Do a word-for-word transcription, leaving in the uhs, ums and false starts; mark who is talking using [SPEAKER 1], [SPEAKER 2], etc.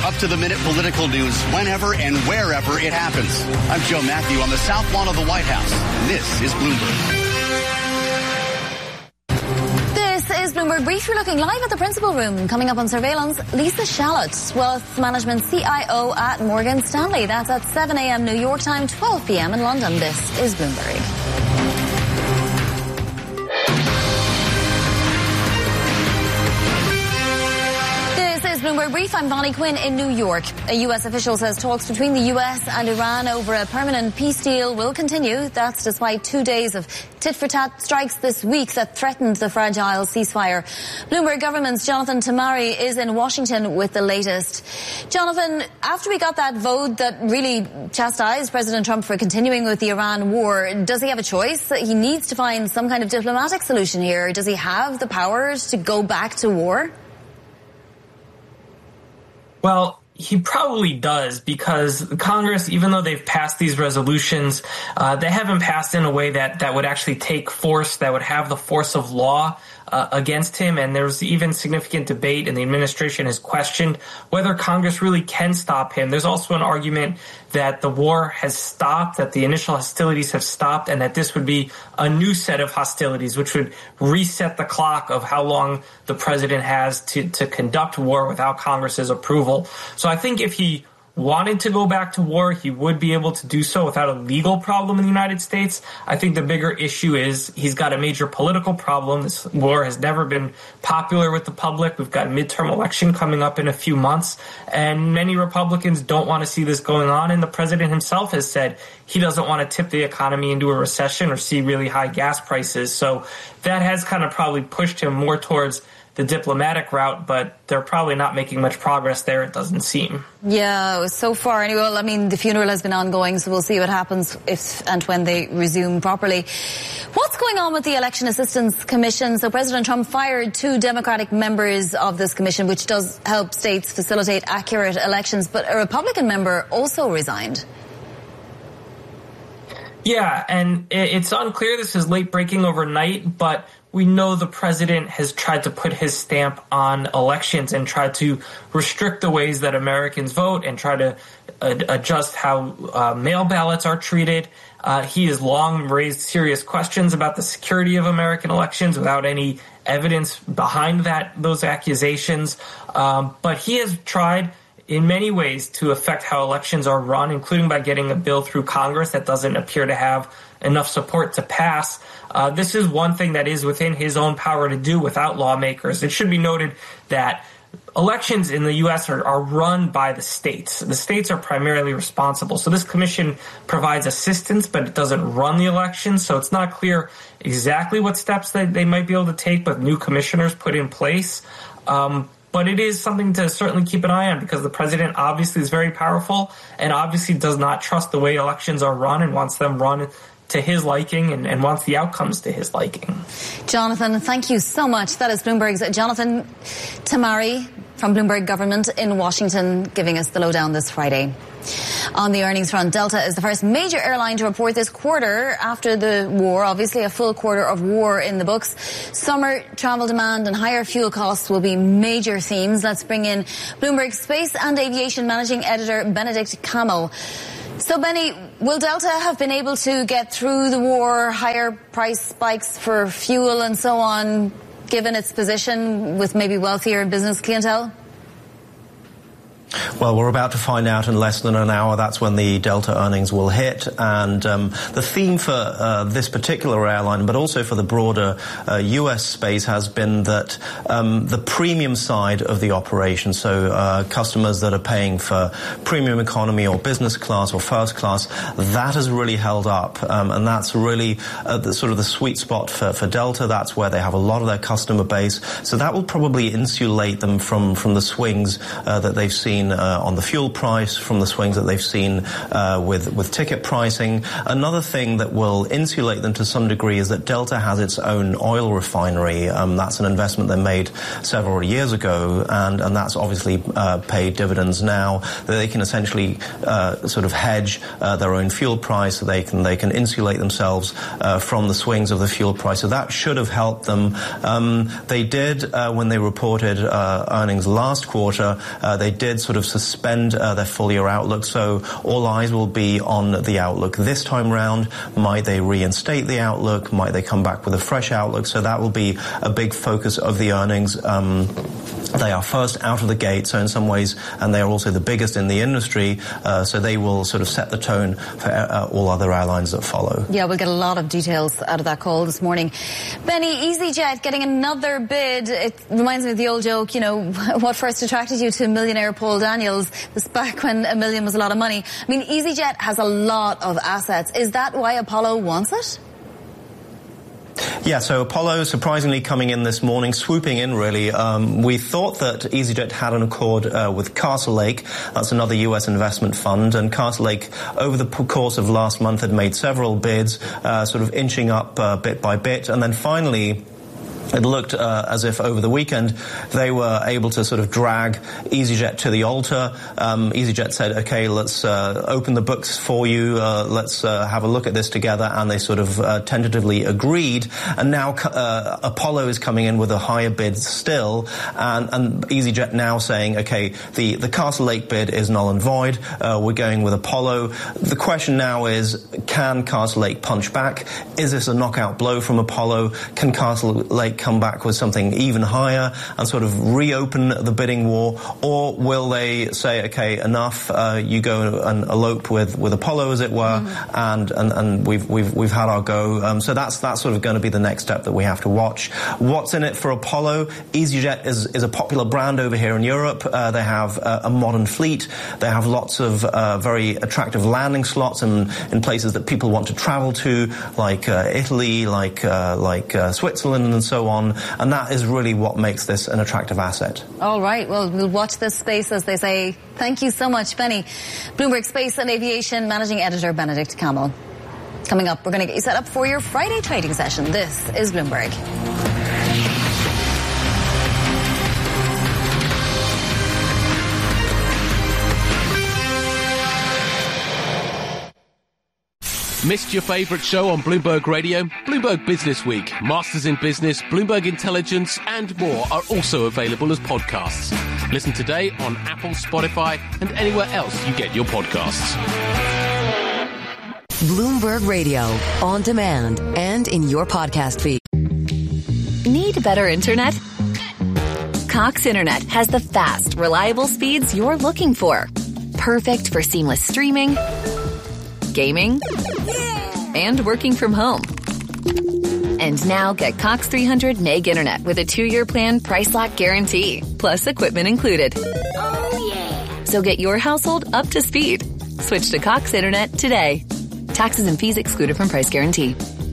[SPEAKER 1] up-to-the-minute political news whenever and wherever it happens. I'm Joe Matthew on the South Lawn of the White House. This is Bloomberg.
[SPEAKER 2] This is Bloomberg Brief. We're looking live at the principal room. Coming up on surveillance, Lisa Shallot, Wealth Management C I O at Morgan Stanley. That's at seven a.m. New York time, twelve p.m. in London. This is Bloomberg. Bloomberg Brief, I'm Bonnie Quinn in New York. A U S official says talks between the U S and Iran over a permanent peace deal will continue. That's despite two days of tit-for-tat strikes this week that threatened the fragile ceasefire. Bloomberg Government's Jonathan Tamari is in Washington with the latest. Jonathan, after we got that vote that really chastised President Trump for continuing with the Iran war, does he have a choice? He needs to find some kind of diplomatic solution here. Does he have the powers to go back to war?
[SPEAKER 3] Well, he probably does, because Congress, even though they've passed these resolutions, uh, they haven't passed in a way that, that would actually take force, that would have the force of law uh, against him. And there's even significant debate, and the administration has questioned whether Congress really can stop him. There's also an argument that the war has stopped, that the initial hostilities have stopped, and that this would be a new set of hostilities, which would reset the clock of how long the president has to, to conduct war without Congress's approval. So I think if he wanted to go back to war, he would be able to do so without a legal problem in the United States. I think the bigger issue is he's got a major political problem. This war has never been popular with the public. We've got a midterm election coming up in a few months, and many Republicans don't want to see this going on. And the president himself has said he doesn't want to tip the economy into a recession or see really high gas prices. So that has kind of probably pushed him more towards the diplomatic route, but they're probably not making much progress there, it doesn't seem.
[SPEAKER 2] Yeah, so far anyway. Well, I mean, the funeral has been ongoing, so we'll see what happens if and when they resume properly. What's going on with the Election Assistance Commission? So President Trump fired two Democratic members of this commission, which does help states facilitate accurate elections, but a Republican member also resigned.
[SPEAKER 3] Yeah, and it's unclear. This is late breaking overnight, but we know the president has tried to put his stamp on elections and tried to restrict the ways that Americans vote and try to uh, adjust how uh, mail ballots are treated. Uh, he has long raised serious questions about the security of American elections without any evidence behind that those accusations. Um, but he has tried in many ways to affect how elections are run, including by getting a bill through Congress that doesn't appear to have enough support to pass. Uh, this is one thing that is within his own power to do without lawmakers. It should be noted that elections in the U S are, are run by the states. The states are primarily responsible. So this commission provides assistance, but it doesn't run the elections. So it's not clear exactly what steps that they might be able to take with new commissioners put in place. Um, But it is something to certainly keep an eye on, because the president obviously is very powerful and obviously does not trust the way elections are run and wants them run to his liking and, and wants the outcomes to his liking.
[SPEAKER 2] Jonathan, thank you so much. That is Bloomberg's Jonathan Tamari from Bloomberg Government in Washington, giving us the lowdown this Friday. On the earnings front, Delta is the first major airline to report this quarter after the war. Obviously, a full quarter of war in the books. Summer travel demand and higher fuel costs will be major themes. Let's bring in Bloomberg Space and Aviation Managing Editor Benedict Camo. So, Benny, will Delta have been able to get through the war, higher price spikes for fuel and so on, given its position with maybe wealthier business clientele?
[SPEAKER 4] Well, we're about to find out in less than an hour. That's when the Delta earnings will hit. And um, the theme for uh, this particular airline, but also for the broader uh, U S space, has been that um, the premium side of the operation, so uh, customers that are paying for premium economy or business class or first class, that has really held up. Um, and that's really uh, the, sort of the sweet spot for, for Delta. That's where they have a lot of their customer base. So that will probably insulate them from, from the swings uh, that they've seen Uh, on the fuel price, from the swings that they've seen uh, with with ticket pricing. Another thing that will insulate them to some degree is that Delta has its own oil refinery. Um, that's an investment they made several years ago, and and that's obviously uh, paid dividends now. That they can essentially uh, sort of hedge uh, their own fuel price. So they can they can insulate themselves uh, from the swings of the fuel price. So that should have helped them. Um, they did uh, when they reported uh, earnings last quarter. Uh, they did sort of suspend uh, their full-year outlook. So all eyes will be on the outlook this time round. Might they reinstate the outlook? Might they come back with a fresh outlook? So that will be a big focus of the earnings. Um, they are first out of the gate, so in some ways, and they are also the biggest in the industry, uh, so they will sort of set the tone for uh, all other airlines that follow.
[SPEAKER 2] Yeah, we'll get a lot of details out of that call this morning. Benny, EasyJet getting another bid. It reminds me of the old joke, you know, what first attracted you to millionaire Paul Daniels? This back when a million was a lot of money. I mean, EasyJet has a lot of assets. Is that why Apollo wants it?
[SPEAKER 4] Yeah, so Apollo surprisingly coming in this morning, swooping in really. Um, we thought that EasyJet had an accord uh, with Castlelake. That's another U S investment fund. And Castlelake, over the course of last month, had made several bids, uh, sort of inching up uh, bit by bit. And then finally, it looked uh, as if over the weekend they were able to sort of drag EasyJet to the altar. Um, EasyJet said, okay, let's uh, open the books for you. Uh, let's uh, have a look at this together. And they sort of uh, tentatively agreed. And now uh, Apollo is coming in with a higher bid still. And, and EasyJet now saying, okay, the, the Castlelake bid is null and void. Uh, we're going with Apollo. The question now is, can Castlelake punch back? Is this a knockout blow from Apollo? Can Castlelake come back with something even higher and sort of reopen the bidding war, or will they say, okay, enough, uh, you go and elope with, with Apollo, as it were, mm-hmm. and, and, and we've, we've, we've had our go. Um, so that's, that's sort of going to be the next step that we have to watch. What's in it for Apollo? EasyJet is, is a popular brand over here in Europe. Uh, they have uh, a modern fleet. They have lots of uh, very attractive landing slots in, in places that people want to travel to, like uh, Italy, like, uh, like uh, Switzerland, and so on. On, and that is really what makes this an attractive asset.
[SPEAKER 2] All right, well, we'll watch this space, as they say. Thank you so much, Benny. Bloomberg Space and Aviation Managing Editor Benedict Campbell. Coming up, we're going to get you set up for your Friday trading session. This is Bloomberg.
[SPEAKER 5] Missed your favourite show on Bloomberg Radio? Bloomberg Business Week, Masters in Business, Bloomberg Intelligence and more are also available as podcasts. Listen today on Apple, Spotify and anywhere else you get your podcasts.
[SPEAKER 6] Bloomberg Radio, on demand and in your podcast feed.
[SPEAKER 7] Need better internet? Cox Internet has the fast, reliable speeds you're looking for. Perfect for seamless streaming, gaming, and working from home. And now get Cox three hundred meg internet with a two-year plan, price lock guarantee, plus equipment included. Oh yeah! So get your household up to speed. Switch to Cox Internet today. Taxes and fees excluded from price guarantee.